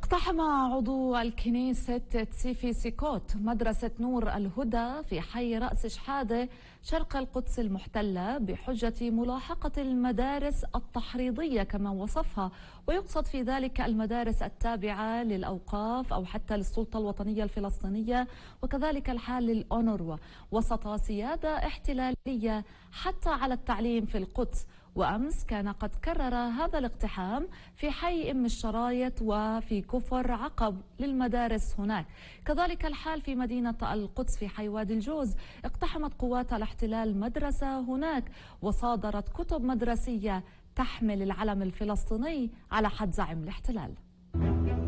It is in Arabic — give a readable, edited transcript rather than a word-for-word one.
اقتحم عضو الكنيسة تسيفي سيكوت مدرسة نور الهدى في حي رأس شحادة شرق القدس المحتلة بحجة ملاحقة المدارس التحريضية كما وصفها، ويقصد في ذلك المدارس التابعة للأوقاف أو حتى للسلطة الوطنية الفلسطينية، وكذلك الحال للأونروا وسط سيادة احتلالية حتى على التعليم في القدس. وأمس كان قد كرر هذا الاقتحام في حي أم الشرايط وفي كفر عقب للمدارس هناك، كذلك الحال في مدينة القدس في حي وادي الجوز. اقتحمت قوات الاحتلال مدرسة هناك وصادرت كتب مدرسية تحمل العلم الفلسطيني على حد زعم الاحتلال.